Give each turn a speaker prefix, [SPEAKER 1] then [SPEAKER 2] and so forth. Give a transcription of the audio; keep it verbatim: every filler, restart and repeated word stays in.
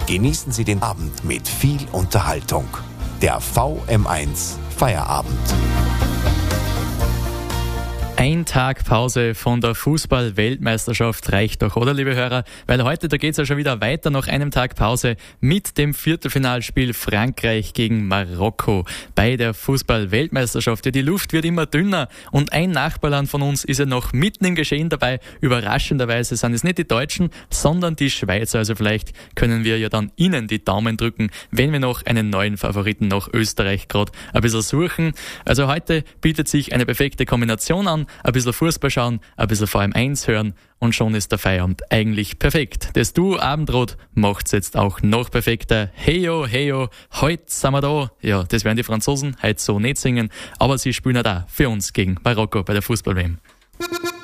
[SPEAKER 1] Genießen Sie den Abend mit viel Unterhaltung. Der V M eins Feierabend.
[SPEAKER 2] Ein Tag Pause von der Fußball-Weltmeisterschaft reicht doch, oder liebe Hörer? Weil heute, da geht's ja schon wieder weiter nach einem Tag Pause mit dem Viertelfinalspiel Frankreich gegen Marokko bei der Fußball-Weltmeisterschaft. Ja, die Luft wird immer dünner und ein Nachbarland von uns ist ja noch mitten im Geschehen dabei. Überraschenderweise sind es nicht die Deutschen, sondern die Schweizer. Also vielleicht können wir ja dann ihnen die Daumen drücken, wenn wir noch einen neuen Favoriten nach Österreich gerade ein bisschen suchen. Also heute bietet sich eine perfekte Kombination an. Ein bisschen Fußball schauen, ein bisschen V M eins hören und schon ist der Feierabend eigentlich perfekt. Das Duo Abendrot macht's jetzt auch noch perfekter. Heyo, heyo, heute sind wir da. Ja, das werden die Franzosen heute so nicht singen, aber sie spielen auch da für uns gegen Marokko bei der Fußball-W M.